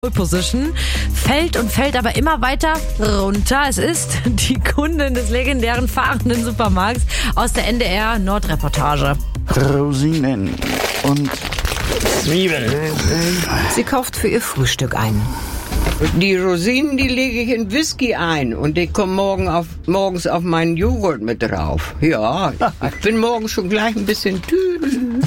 Position, fällt aber immer weiter runter. Es ist die Kundin des legendären fahrenden Supermarkts aus der NDR Nordreportage. Rosinen und Zwiebeln. Sie kauft für ihr Frühstück ein. Die Rosinen, die lege ich in Whisky ein und ich komme morgens auf meinen Joghurt mit drauf. Ja, ich bin morgens schon gleich ein bisschen tüdel.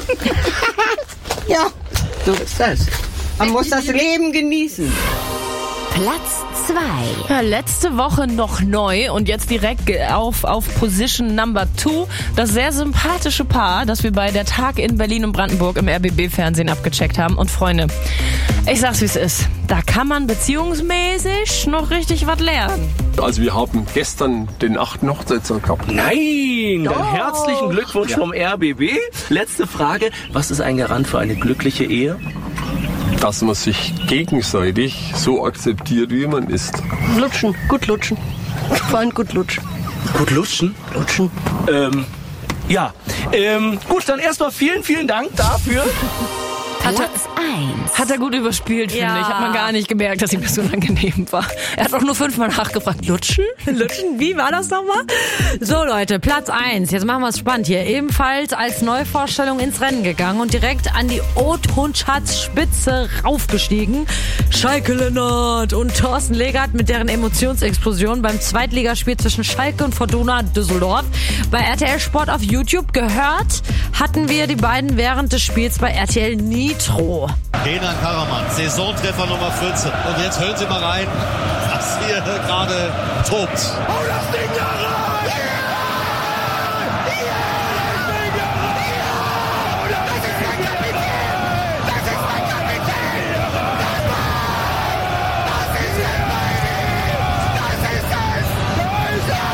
Ja, so ist das. Man muss das Leben genießen. Platz 2. Ja, letzte Woche noch neu und jetzt direkt auf Position Number 2. Das sehr sympathische Paar, das wir bei der Tag in Berlin und Brandenburg im RBB-Fernsehen abgecheckt haben. Und Freunde, ich sag's wie es ist. Da kann man beziehungsmäßig noch richtig was lernen. Also wir haben gestern den 8. Hochzeitstag gehabt. Nein, dann herzlichen Glückwunsch vom RBB. Letzte Frage, was ist ein Garant für eine glückliche Ehe? Dass man sich gegenseitig so akzeptiert, wie man ist. Lutschen, gut lutschen. Vor allem gut lutschen. Gut lutschen? Lutschen. Ja. Gut, dann erstmal vielen Dank dafür. Platz 1. Hat er gut überspielt, finde ich. Hat man gar nicht gemerkt, dass ihm das unangenehm war. Er hat auch nur 5-mal nachgefragt. Lutschen? Lutschen? Wie war das nochmal? So Leute, Platz 1. Jetzt machen wir es spannend hier. Ebenfalls als Neuvorstellung ins Rennen gegangen und direkt an die O-Ton-Charts-Spitze raufgestiegen. Schalke Lennart und Thorsten Legert mit deren Emotionsexplosion beim Zweitligaspiel zwischen Schalke und Fortuna Düsseldorf. Bei RTL Sport auf YouTube gehört hatten wir die beiden während des Spiels bei RTL Nitro. Kenan Karaman, Saisontreffer Nummer 14. Und jetzt hören Sie mal rein, was hier gerade tobt. Oh, das Ding da rein!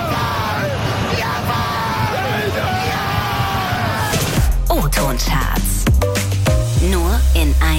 O-Ton-Charts.